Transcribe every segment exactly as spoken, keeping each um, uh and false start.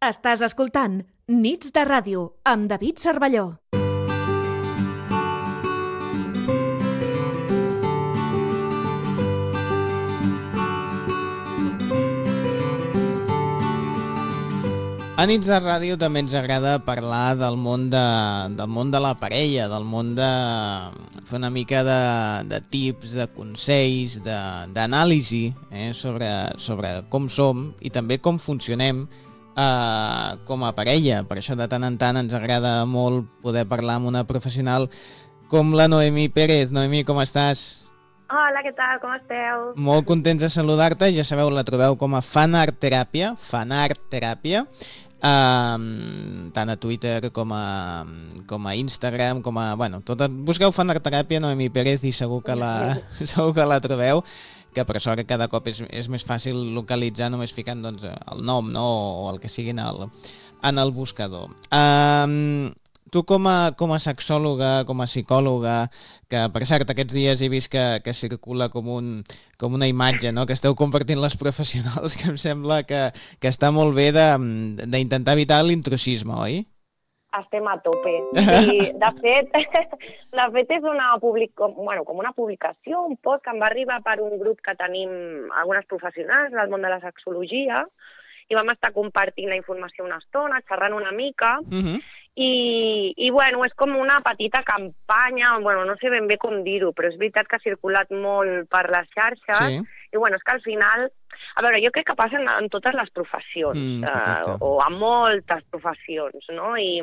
Estàs escoltant Nits de Ràdio amb David Cervelló. A Nits de Ràdio també ens agrada parlar del món de, del món de la parella, del món de fer una mica de, de tips, de consells, d'anàlisi eh, sobre, sobre com som i també com funcionem Uh, com a parella. Per això de tant en tant ens agrada molt poder parlar amb una professional com la Noemí Pérez. Noemí, com estàs? Hola, què tal? Com esteu? Molt contents de saludar-te. Ja sabeu, la trobeu com a Fanart Teràpia, Fanart Teràpia, uh, tant a Twitter com a, com a Instagram, com a... Bueno, tot, busqueu Fanart Teràpia, Noemí Pérez, i segur que la, segur que la trobeu, que per sort cada cop és, és més fàcil localitzar només ficant doncs, el nom, no? O el que sigui en el, en el buscador. Um, tu com a, com a sexòloga, com a psicòloga, que per cert aquests dies he vist que, que circula com, un, com una imatge, no? Que esteu compartint les professionals, que em sembla que, que està molt bé d'intentar evitar l'intrusisme, oi? Estem a tope. I, de fet, de fet és una, public... bueno, com una publicació, un post que em va arribar per un grup que tenim algunes professionals del món de la sexologia i vam estar compartint la informació una estona, xerrant una mica, uh-huh. i, i bueno, és com una petita campanya, bueno, no sé ben bé com dir-ho, però és veritat que ha circulat molt per les xarxes, sí. I bueno, és que al final, a veure, jo crec que passa en, en totes les professions, mm, eh, o a moltes professions, no? I,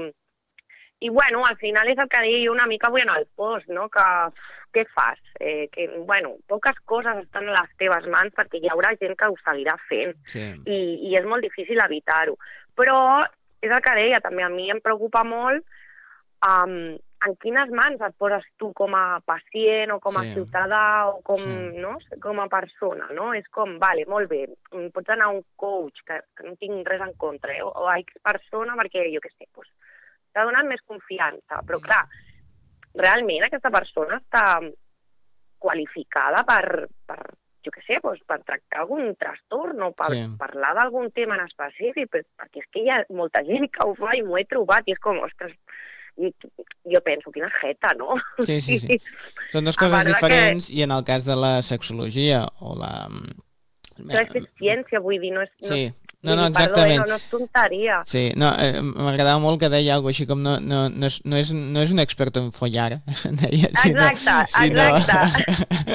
i bueno, al final és el que deia jo una mica avui en el post, no? Que què fas? Eh, que, bueno, poques coses estan a les teves mans perquè hi haurà gent que ho seguirà fent, sí. I, i és molt difícil evitar-ho. Però és el que deia, també a mi em preocupa molt um, en quines mans et poses tu com a pacient o com a sí. ciutadà o com, sí. no? Com a persona, no? És com, vale, molt bé, pots anar a un coach, que, que no tinc res en contra, eh? o, o a X persona perquè, jo què sé, doncs, t'ha donat més confiança, però clar, realment aquesta persona està qualificada per, per jo què sé, doncs, per tractar algun trastorn o per sí. parlar d'algun tema en específic, perquè és que hi ha molta gent que ho fa i m'ho he trobat i és com, ostres, jo penso, quina jeta, no? Sí, sí, sí. Són dues coses diferents que... i en el cas de la sexologia o la... Però és ciència, vull dir, no és... No... Sí. No, no, exactament. Perdó, no, no és tonteria. Sí, no, eh, m'agradava molt que deia alguna cosa així com no, no, no, és, no, és, no és un expert en follar, deia. Sinó, exacte, sinó... exacte.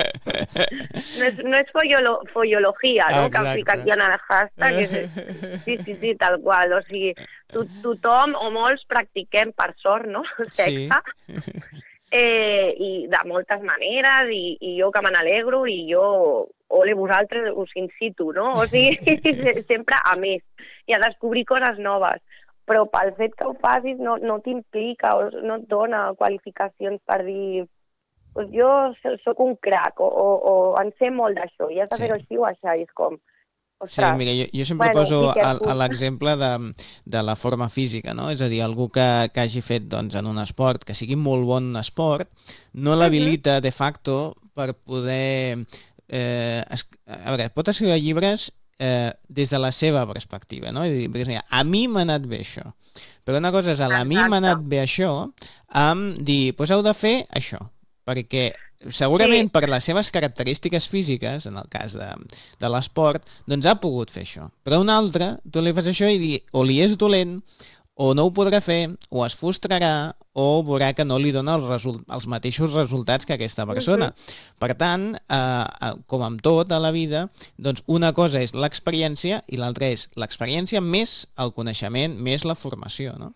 no és, no és follolo, follologia, no? Exacte. Que han ficat ja en el hashtag. És, sí, sí, sí, tal qual. O sigui, to, tothom o molts practiquem per sort, no? Sexe. Sí. Eh, i de moltes maneres, i, i jo que me n'alegro, i jo, ole vosaltres, us incito, no? O sigui, sempre a més, i a descobrir coses noves. Però pel fet que ho facis no, no t'implica, o no et dona qualificacions per dir pues jo sóc un crac, o, o, o en sé molt d'això, i has de sí. fer-ho així o això, i és com... Ostres. Sí, mira, jo, jo sempre bueno, poso a l'exemple de, de la forma física, no? És a dir, algú que, que hagi fet doncs, en un esport, que sigui molt bon esport, no l'habilita de facto per poder... Eh, es, a veure, pot escriure llibres eh, des de la seva perspectiva, no? És a dir, a mi m'ha anat bé això. Però una cosa és, a mi m'ha anat bé això, amb dir, doncs heu de fer això, perquè... segurament sí. per les seves característiques físiques, en el cas de, de l'esport, doncs ha pogut fer això. Però un altre, tu li fas això i dir, o li és dolent, o no ho podrà fer, o es frustrarà, o veurà que no li dona els, result els mateixos resultats que aquesta persona. Uh-huh. Per tant, eh, com amb tot a la vida, doncs una cosa és l'experiència i l'altra és l'experiència més el coneixement, més la formació, no?